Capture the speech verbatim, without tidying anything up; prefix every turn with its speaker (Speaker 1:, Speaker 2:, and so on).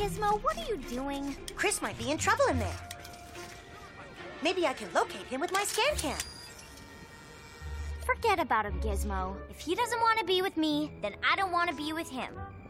Speaker 1: Gizmo, what are you doing?
Speaker 2: Chris might be in trouble in there. Maybe I can locate him with my scan cam.
Speaker 1: Forget about him, Gizmo. If he doesn't want to be with me, then I don't want to be with him.